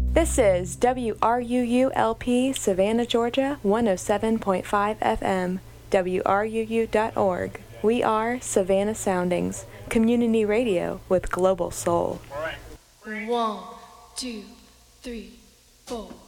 This is WRUU-LP Savannah, Georgia, 107.5 FM, WRUU.org. We are Savannah Soundings, community radio with global soul. 1, 2, 3, 4